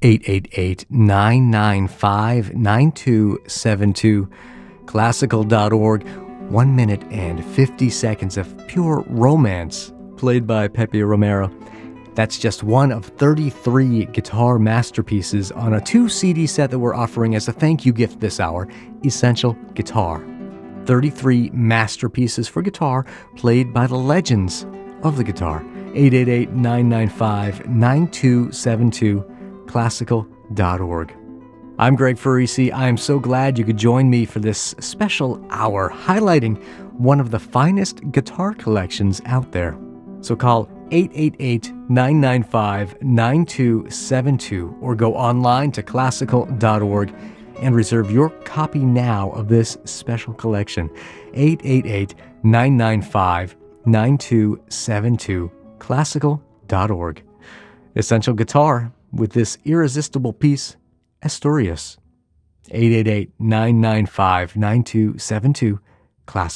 888-995-9272, classical.org. 1 minute and 50 seconds of pure romance, played by Pepe Romero. That's just one of 33 guitar masterpieces on a 2-CD set that we're offering as a thank you gift this hour, Essential Guitar. 33 masterpieces for guitar played by the legends of the guitar. 888-995-9272, classical.org. I'm Greg Farisi. I am so glad you could join me for this special hour highlighting one of the finest guitar collections out there. So call 888-995-9272 or go online to classical.org and reserve your copy now of this special collection. 888-995-9272, classical.org. Essential Guitar with this irresistible piece, Asturias. 888-995-9272, classical.